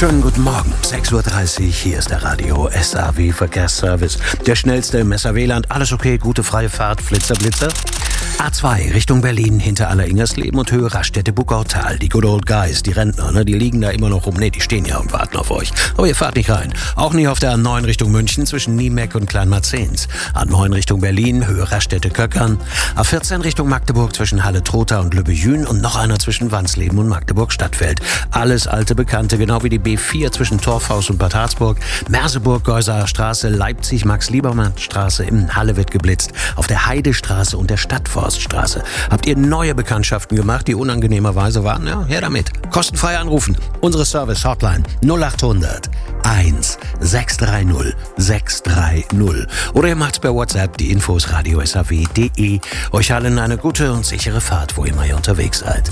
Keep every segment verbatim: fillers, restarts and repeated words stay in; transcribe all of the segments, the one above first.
Schönen guten Morgen, sechs Uhr dreißig, hier ist der Radio S A W Verkehrsservice. Der schnellste im S A W-Land, alles okay, gute freie Fahrt, Flitzer, Blitzer. A zwei Richtung Berlin, hinter Aller-Ingersleben und Höhe Raststätte-Buckautal. Die Good Old Guys, die Rentner, ne, die liegen da immer noch rum. Ne, die stehen ja und warten auf euch. Aber ihr fahrt nicht rein. Auch nicht auf der A neun Richtung München zwischen Niemeck und Kleinmarzens. A neun Richtung Berlin, Höhe Raststätte-Köckern. A vierzehn Richtung Magdeburg zwischen Halle-Trotha und Lübbe-Jün und noch einer zwischen Wansleben und Magdeburg-Stadtfeld. Alles alte Bekannte, genau wie die B vier zwischen Torfhaus und Bad Harzburg. Merseburg, Geusser Straße, Leipzig, Max-Liebermann-Straße, in Halle wird geblitzt. Auf der Heidestraße und der Stadtforststraße. Habt ihr neue Bekanntschaften gemacht, die unangenehmerweise waren? Ja, her damit. Kostenfrei anrufen. Unsere Service-Hotline null acht hundert eins sechs drei null sechs drei null. Oder ihr macht's per WhatsApp, die Infos radio s a w punkt d e. Euch allen eine gute und sichere Fahrt, wo immer ihr unterwegs seid.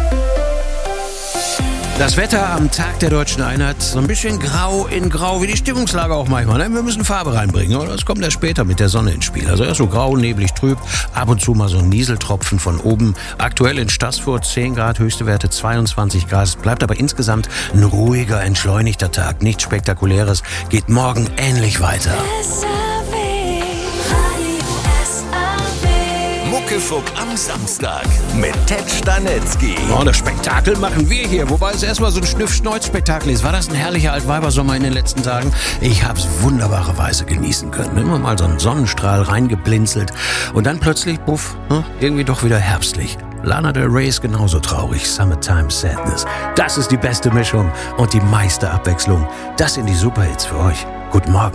Das Wetter am Tag der Deutschen Einheit, so ein bisschen grau in grau, wie die Stimmungslage auch manchmal. Ne? Wir müssen Farbe reinbringen, oder? Das kommt ja später mit der Sonne ins Spiel. Also erst so grau, neblig, trüb, ab und zu mal so ein Nieseltropfen von oben. Aktuell in Staßfurt zehn Grad, höchste Werte zweiundzwanzig Grad. Es bleibt aber insgesamt ein ruhiger, entschleunigter Tag. Nichts Spektakuläres, geht morgen ähnlich weiter. Muckefuck am Samstag mit Ted Stanetzky. Oh, das Spektakel machen wir hier, wobei es erstmal so ein Schnüff-Schneuz-Spektakel ist. War das ein herrlicher Altweibersommer in den letzten Tagen? Ich hab's wunderbarerweise genießen können. Immer mal so einen Sonnenstrahl reingeblinzelt und dann plötzlich, puff, irgendwie doch wieder herbstlich. Lana Del Rey ist genauso traurig. Summertime Sadness. Das ist die beste Mischung und die meiste Abwechslung. Das sind die Superhits für euch. Guten Morgen.